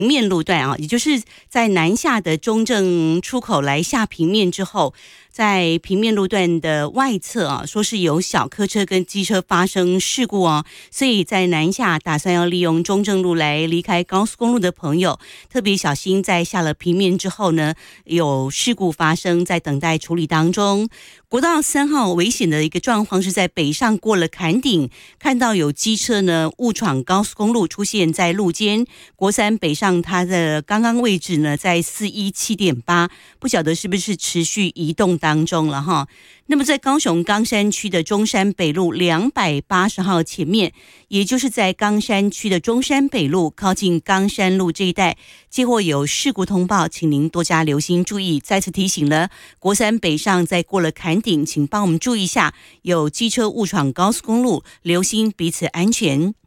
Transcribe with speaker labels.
Speaker 1: 平面路段啊，也就是在南下的中正出口来下平面之后，在平面路段的外侧啊，说是有小客车跟机车发生事故哦，所以在南下打算要利用中正路来离开高速公路的朋友，特别小心，在下了平面之后呢，有事故发生，在等待处理当中。国道3号危险的一个状况是在北上过了坎顶，看到有机车呢误闯高速公路，出现在路肩。国3北上它的刚刚位置呢在417.8，不晓得是不是持续移动当中了哈。那么在高雄冈山区的中山北路280号前面，也就是在冈山区的中山北路靠近冈山路这一带，接获有事故通报，请您多加留心注意。再次提醒了，国3北上在过了坎顶，请帮我们注意一下，有机车误闯高速公路，留心彼此安全。